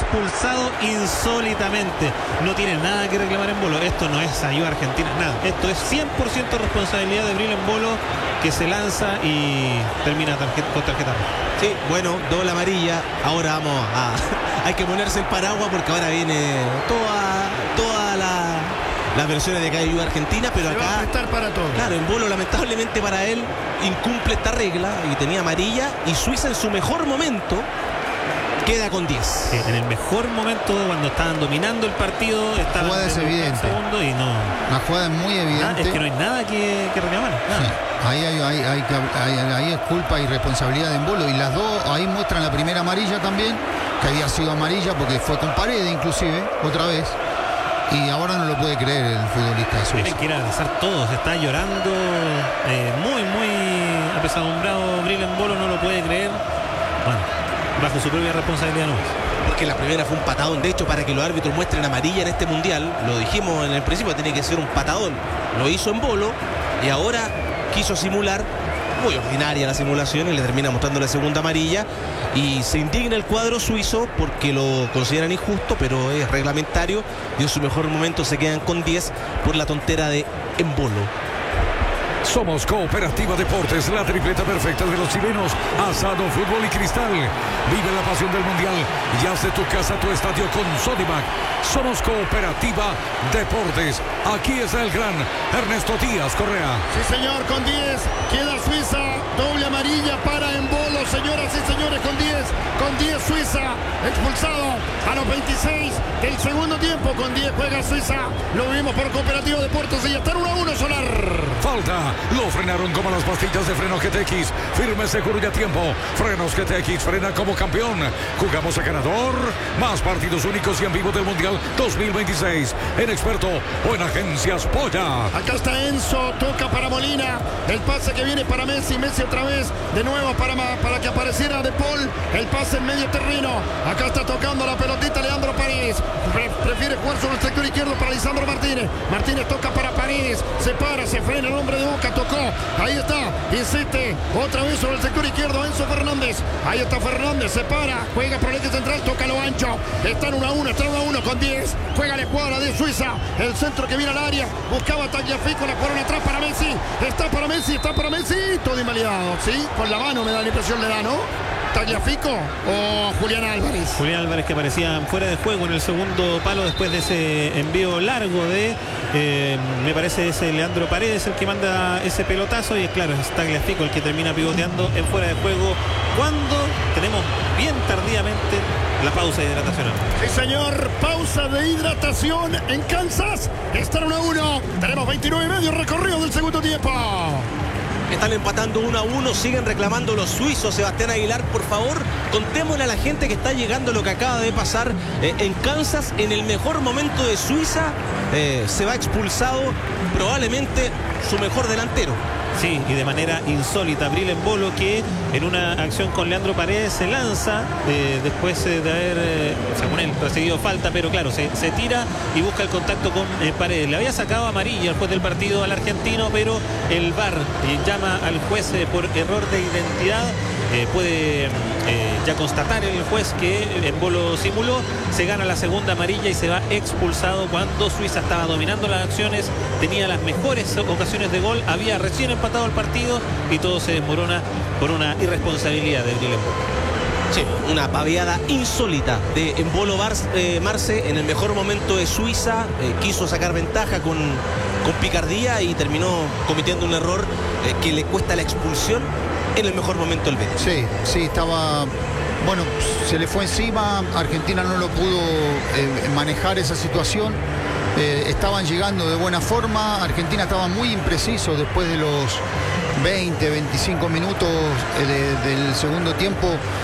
expulsado insólitamente. No tiene nada que reclamar Embolo. Esto no es ayuda argentina, nada. Esto es 100% responsabilidad de Bril Embolo, que se lanza y termina con tarjeta roja. Sí, bueno, doble amarilla. Ahora vamos a... hay que ponerse el paraguas porque ahora viene toda las versiones de acá de ayuda argentina, pero se acá... va a prestar para todo. Claro, Embolo lamentablemente para él incumple esta regla y tenía amarilla, y Suiza en su mejor momento queda con 10. En el mejor momento, cuando estaban dominando el partido, La jugada es evidente. Segundo y no. La jugada es muy evidente. Es que no hay nada que reclamar. Nada. Sí. Ahí es culpa y responsabilidad de Embolo. Y las dos, ahí muestran la primera amarilla también, que había sido amarilla porque fue con Paredes inclusive, otra vez. Y ahora no lo puede creer el futbolista de Suiza. Tienen que ir a abrazar todos. Está llorando muy apesadumbrado Bril Embolo, no lo puede creer. Bueno, bajo su propia responsabilidad no es. Porque la primera fue un patadón. De hecho, para que los árbitros muestren amarilla en este mundial, lo dijimos en el principio, tiene que ser un patadón. Lo hizo Embolo y ahora quiso simular. Muy ordinaria la simulación, y le termina mostrando la segunda amarilla, y se indigna el cuadro suizo porque lo consideran injusto, pero es reglamentario, y en su mejor momento se quedan con 10 por la tontera de Embolo. Somos Cooperativa Deportes, la tripleta perfecta de los chilenos. Asado, fútbol y cristal. Vive la pasión del mundial y haz de tu casa tu estadio con Sodimac. Somos Cooperativa Deportes. Aquí está el gran Ernesto Díaz Correa. Sí, señor, con 10 queda Suiza. Doble amarilla para Embolo, señoras y señores, con 10. Con 10 Suiza, expulsado a los 26 del segundo tiempo. Con 10 juega Suiza. Lo vimos por Cooperativa Deportes y ya está 1-1 Solar. Falta. Lo frenaron como las pastillas de freno GTX. Firme, seguro y a tiempo. Frenos GTX, frena como campeón. Jugamos a ganador. Más partidos únicos y en vivo del Mundial 2026. En Experto o en Agencias Polla. Acá está Enzo, toca para Molina. El pase que viene para Messi. Messi otra vez. De nuevo para que apareciera De Paul. El pase en medio terreno. Acá está tocando la pelotita Leandro Paredes. Prefiere jugar sobre el sector izquierdo para Lisandro Martínez. Martínez toca para Paredes. Se para, se frena el hombre de Boca. Tocó. Ahí está. Insiste. Otra vez sobre el sector izquierdo. Enzo Fernández. Ahí está Fernández. Se para. Juega por el eje central. Toca lo ancho. Están 1-1. Están 1-1 con 10. Juega la escuadra de Suiza. El centro que viene al área. Buscaba Tagliafico. La jugaron atrás para Messi. Está para Messi. Está para Messi. Todo invalidado. ¿Sí? Con la mano me da la impresión, le da, ¿no? ¿Tagliafico o Julián Álvarez? Julián Álvarez, que parecía fuera de juego en el segundo palo después de ese envío largo de me parece ese Leandro Paredes el que manda ese pelotazo, y claro, es Tagliafico el que termina pivoteando en fuera de juego cuando tenemos bien tardíamente la pausa de hidratación. Sí, señor, pausa de hidratación en Kansas. Están 1-1. Tenemos 29 y medio recorrido del segundo tiempo. Están empatando 1-1, siguen reclamando los suizos. Sebastián Aguilar, por favor, contémosle a la gente que está llegando lo que acaba de pasar en Kansas. En el mejor momento de Suiza se va expulsado probablemente su mejor delantero. Sí, y de manera insólita, Bril Embolo, que en una acción con Leandro Paredes se lanza después de haber, según él, recibido falta, pero claro, se tira y busca el contacto con Paredes. Le había sacado amarilla después del partido al argentino, pero el VAR llama al juez por error de identidad. Puede ya constatar el juez que Embolo simuló, se gana la segunda amarilla y se va expulsado cuando Suiza estaba dominando las acciones, tenía las mejores ocasiones de gol, había recién empatado el partido y todo se desmorona por una irresponsabilidad de Bril Embolo. Sí, una paveada insólita de Embolo Marce en el mejor momento de Suiza. Quiso sacar ventaja con picardía y terminó cometiendo un error que le cuesta la expulsión en el mejor momento del Betis. Sí, estaba... Bueno, se le fue encima. Argentina no lo pudo manejar esa situación. Estaban llegando de buena forma. Argentina estaba muy impreciso después de los 20, 25 minutos del segundo tiempo.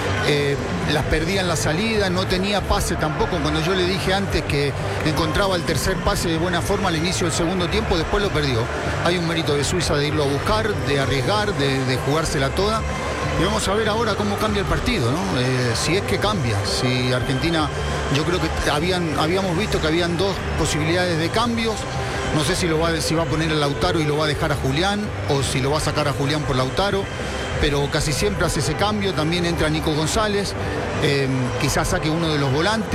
Las perdía en la salida, no tenía pase tampoco. Cuando yo le dije antes que encontraba el tercer pase de buena forma al inicio del segundo tiempo, después lo perdió. Hay un mérito de Suiza de irlo a buscar, de arriesgar, de jugársela toda. Y vamos a ver ahora cómo cambia el partido, ¿no? Si es que cambia. Si Argentina, yo creo que habíamos visto que habían dos posibilidades de cambios. No sé si va a poner a Lautaro y lo va a dejar a Julián, o si lo va a sacar a Julián por Lautaro. Pero casi siempre hace ese cambio. También entra Nico González, quizás saque uno de los volantes.